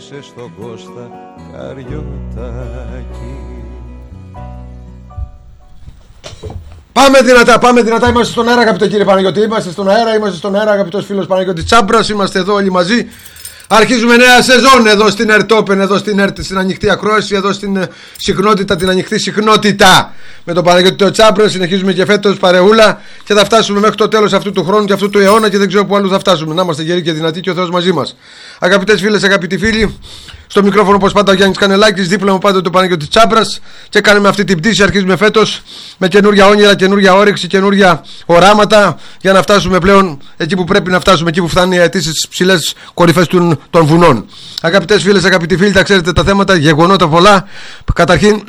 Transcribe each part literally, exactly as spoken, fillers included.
άφησε στον Κώστα Καριωτάκη. Πάμε δυνατά, πάμε δυνατά. Είμαστε στον αέρα, αγαπητέ κύριε Παναγιώτη. Είμαστε στον αέρα, είμαστε στον αέρα, αγαπητός φίλος Παναγιώτη Τσάμπρας. Είμαστε εδώ όλοι μαζί. Αρχίζουμε νέα σεζόν εδώ στην Ερτόπεν, εδώ στην ΕΡΤ, στην ανοιχτή ακρόαση, εδώ στην συχνότητα, την ανοιχτή συχνότητα. Με τον Παναγιώτη Τσάμπρα συνεχίζουμε και φέτος παρεούλα και θα φτάσουμε μέχρι το τέλος αυτού του χρόνου και αυτού του αιώνα και δεν ξέρω πού αλλού θα φτάσουμε. Να είμαστε γεροί και δυνατοί και ο Θεός μαζί μας. Αγαπητές φίλες, αγαπητοί φίλοι, στο μικρόφωνο όπως πάντα ο Γιάννης Κανελάκης, δίπλα μου πάντα το Παναγιώτη Τσάμπρας και κάνουμε αυτή την πτήση. Αρχίζουμε φέτος με καινούργια όνειρα, καινούργια όρεξη, καινούργια οράματα για να φτάσουμε πλέον εκεί που πρέπει να φτάσουμε, εκεί που φτάνει η αιτήσεις στις ψηλές κορυφές των, των βουνών. Αγαπητές φίλες, αγαπητοί φίλοι, τα ξέρετε τα θέματα, γεγονότα πολλά. Καταρχήν,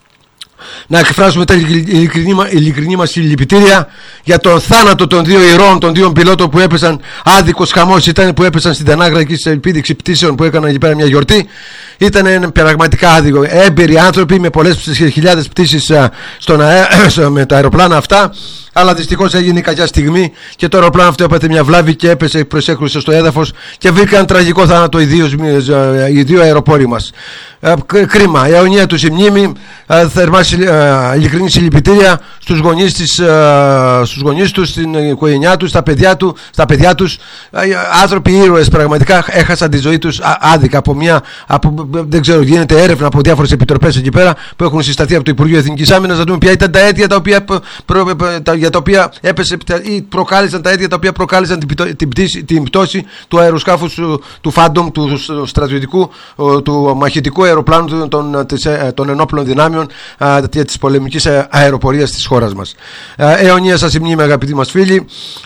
να εκφράσουμε τα ειλικρινή, ειλικρινή μας συλληπιτήρια για τον θάνατο των δύο ηρώων, των δύο πιλότων που έπεσαν. Άδικος χαμός ήταν που έπεσαν στην Τανάγρα εκεί σε επίδειξη πτήσεων που έκαναν εκεί πέρα μια γιορτή. Ήταν πραγματικά άδικο. Έμπειροι άνθρωποι με πολλές χιλιάδες πτήσεις στον αέ... με τα αεροπλάνα αυτά. Αλλά δυστυχώς έγινε η κακιά στιγμή και το αεροπλάνο αυτό έπαθε μια βλάβη και έπεσε, προσέκρουσε στο έδαφος και βρήκαν τραγικό θάνατο οι δύο, οι δύο αεροπόροι μας. Κρίμα, η αιωνία τους η μνήμη. Θερμά ειλικρινή συλληπιτήρια στους γονείς, της, στους γονείς τους, στην οικογένειά τους, στα παιδιά, του, στα παιδιά τους. Άνθρωποι ήρωες πραγματικά έχασαν τη ζωή τους άδικα από μια, από, δεν ξέρω, γίνεται έρευνα από διάφορες επιτροπές εκεί πέρα που έχουν συσταθεί από το Υπουργείο Εθνικής Άμυνας να δούμε ποια ήταν τα αίτια τα οποία, προ, τα, για τα οποία έπεσε ή προκάλεσαν τα αίτια τα οποία προκάλεσαν την, την, πτήση, την πτώση του αεροσκάφους του, του Phantom, του στρατιωτικού, του μαχητικού αεροπλάνου των, των ενόπλων δυνάμεων και της πολεμικής αεροπορίας της χώρας μας. Αιωνία σας η μνήμη, αγαπητοί μας φίλοι.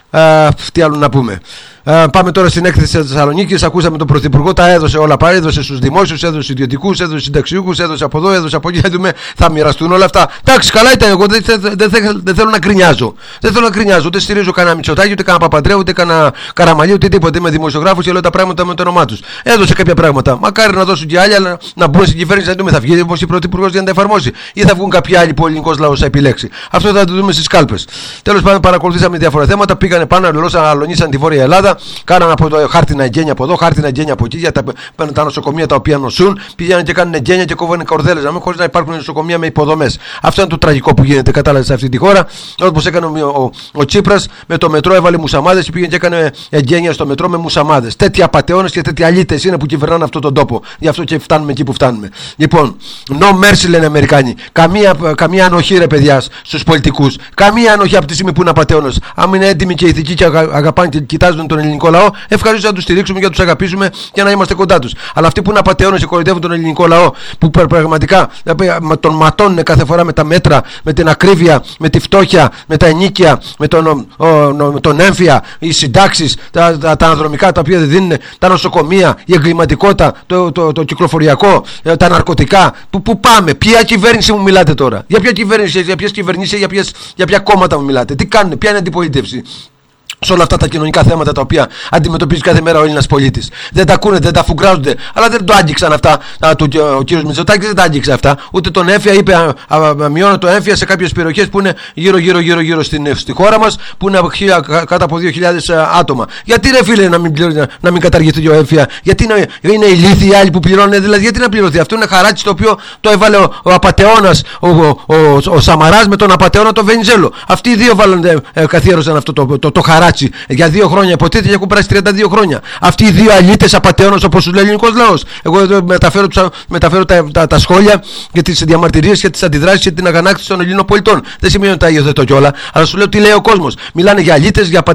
Τι άλλο να πούμε. Uh, πάμε τώρα στην έκθεση της Θεσσαλονίκης. Ακούσαμε τον Πρωθυπουργό, τα έδωσε όλα πάρει. Έδωσε στους δημόσιους, έδωσε στους ιδιωτικούς, έδωσε στους συνταξιούχους, έδωσε από εδώ, έδωσε από εκεί. Θα δούμε, θα μοιραστούν όλα αυτά. Εντάξει, καλά ήταν. Εγώ δεν, δεν, δεν, δεν, δεν θέλω να κρινιάζω. Δεν θέλω να κρινιάζω. Ούτε στηρίζω κανένα Μητσοτάκη, ούτε κανένα Παπαντρέου, ούτε κανένα Καραμαλή, ούτε τίποτα. Είμαι δημοσιογράφος και λέω τα πράγματα με το όνομά τους. Έδωσε κάποια πράγματα. Μακάρι να δώσουν και άλλοι, αλλά να μπουν στην κυβέρνηση να δούμε. Θα βγει ο Πρωθυπουργός για να τα εφαρμόσει ή θα βγουν κάποιοι άλλοι που ο ελληνικός λαός θα επιλέξει. Αυτό θα το δούμε στις κάλπες. Τέλος πάντων, παρακολουθήσαμε διάφορα θέματα. Πήγανε πάνω, αλωνίσαν τη Βόρεια Ελλάδα. Κάνανε από το χάρτινα εγγένεια από εδώ, χάρτινα εγγένεια από εκεί για τα, τα νοσοκομεία τα οποία νοσούν. Πήγαιναν και κάνουν εγγένεια και κόβανε κορδέλες χωρίς να υπάρχουν νοσοκομεία με υποδομές. Αυτό είναι το τραγικό που γίνεται, κατάλαβε, σε αυτή τη χώρα. Όπως έκανε ο, ο, ο Τσίπρας με το μετρό, έβαλε μουσαμάδες και πήγαινε και έκανε εγγένεια στο μετρό με μουσαμάδες. Τέτοιοι απατεώνες και τέτοιοι αλήτες είναι που κυβερνάνε αυτόν τον τόπο. Γι' αυτό και φτάνουμε εκεί που φτάνουμε. Λοιπόν, no mercy λένε οι Αμερικάνοι. Καμία, καμία ανοχή, ρε παιδιά, στους πολιτικούς. Καμία ανοχή από τη στιγμή που είναι απατεώνες. Αν είναι έντιμοι και ηθικοί και αγαπάνε και κοιτάζουν τον ελληνικό λαό, ευχαριστώ να τους στηρίξουμε και να τους αγαπήσουμε και να είμαστε κοντά τους. Αλλά αυτοί που είναι απατεώνες και κοροϊδεύουν τον ελληνικό λαό, που πραγματικά τον ματώνουν κάθε φορά με τα μέτρα, με την ακρίβεια, με τη φτώχεια, με τα ενίκια, με τον, ο, ο, τον έμφυα, οι συντάξεις, τα, τα, τα αναδρομικά τα οποία δεν δίνουν, τα νοσοκομεία, η εγκληματικότητα, το, το, το, το κυκλοφοριακό, τα ναρκωτικά. Πού, πού πάμε, ποια κυβέρνηση μου μιλάτε τώρα? Για ποια κυβέρνηση, για ποιες κυβερνήσεις, για, ποιες, για ποια κόμματα μου μιλάτε? Τι κάνουν, ποια είναι αντιπολίτευση σε όλα αυτά τα κοινωνικά θέματα τα οποία αντιμετωπίζει κάθε μέρα ο Έλληνας πολίτης? Δεν τα ακούνε, δεν τα φουγκράζονται, αλλά δεν το άγγιξαν αυτά. Α, το, ο κύριος Μητσοτάκης δεν τα άγγιξε αυτά. Ούτε τον έμφυα είπε, α, α, μειώνω το έμφυα σε κάποιες περιοχές που είναι γύρω γύρω γύρω, γύρω στην, στη χώρα μας, που είναι χίλια, κάτω από δύο χιλιάδες άτομα. Γιατί ρε φίλε να μην, να μην καταργηθεί ο έμφυα? Γιατί είναι, είναι ηλίθιοι οι άλλοι που πληρώνουν? Δηλαδή γιατί να πληρωθεί? Αυτό είναι χαράτσι το οποίο το έβαλε ο, ο απατεώνας, ο, ο, ο, ο, ο Σαμαράς με τον απατεώνα τον Βενιζέλο. Αυτοί οι δύο βάλανε, ε, καθιέρωσαν αυτό το, το, το, το χαράτσι. Για δύο χρόνια υποτίθεται και έχουν περάσει τριάντα δύο χρόνια. Αυτοί οι δύο αλήτες απατεώνες, όπως σου λέει ο ελληνικός λαός. Εγώ εδώ μεταφέρω, μεταφέρω τα, τα, τα σχόλια για τις διαμαρτυρίες και τις αντιδράσεις και την αγανάκτηση των Ελλήνων πολιτών. Δεν σημαίνει ότι τα υιοθετώ κιόλα, αλλά σου λέω τι λέει ο κόσμος. Μιλάνε για αλήτες, για